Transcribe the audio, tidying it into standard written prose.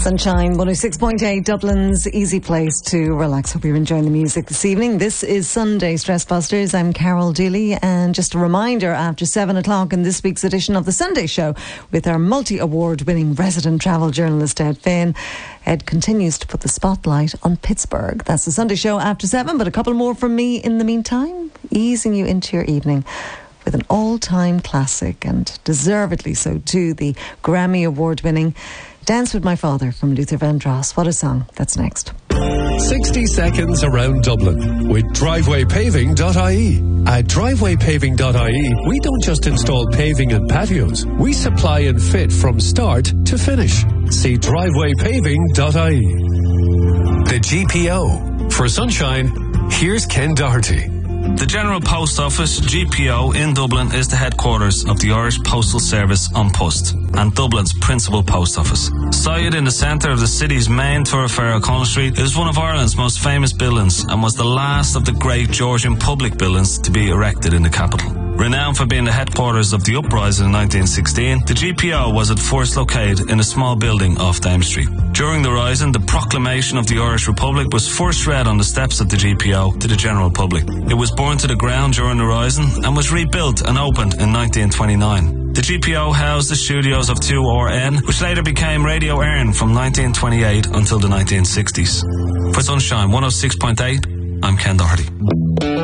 Sunshine 106.8, Dublin's easy place to relax. Hope you're enjoying the music this evening. This is Sunday Stress Busters. I'm Carol Dooley, and just a reminder, after 7 o'clock in this week's edition of The Sunday Show with our multi-award winning resident travel journalist Ed Finn. Ed continues to put the spotlight on Pittsburgh. That's The Sunday Show after 7, but a couple more from me in the meantime, easing you into your evening with an all-time classic, and deservedly so too, the Grammy Award-winning Dance With My Father from Luther Vandross. What a song. That's next. 60 seconds around Dublin with drivewaypaving.ie. At drivewaypaving.ie, we don't just install paving and patios. We supply and fit from start to finish. See drivewaypaving.ie. The GPO. For Sunshine, here's Ken Doherty. The General Post Office, GPO, in Dublin is the headquarters of the Irish Postal Service An Post and Dublin's principal post office. Sited in the centre of the city's main thoroughfare, O'Connell Street, it is one of Ireland's most famous buildings and was the last of the great Georgian public buildings to be erected in the capital. Renowned for being the headquarters of the uprising in 1916, the GPO was at first located in a small building off Dame Street. During the rising, the proclamation of the Irish Republic was first read on the steps of the GPO to the general public. It was burned to the ground during the rising and was rebuilt and opened in 1929. The GPO housed the studios of 2RN, which later became Radio Erin from 1928 until the 1960s. For Sunshine 106.8, I'm Ken Doherty.